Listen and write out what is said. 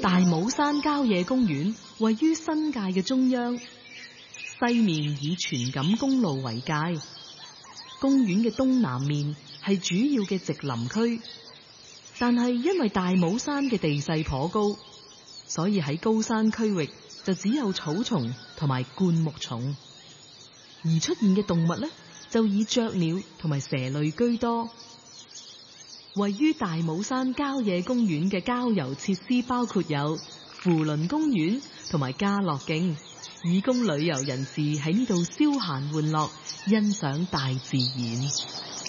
大帽山郊野公園位於新界嘅中央，西面以荃錦公路為界。公園嘅東南面係主要嘅植林區，但係因為大帽山嘅地勢頗高，所以喺高山區域就只有草叢同埋灌木叢，而出現嘅動物呢，就以雀鳥同埋蛇類居多。位於大帽山郊野公園嘅郊遊設施包括有扶輪公園同埋家樂徑，以供旅遊人士喺呢度消閒玩樂，欣賞大自然。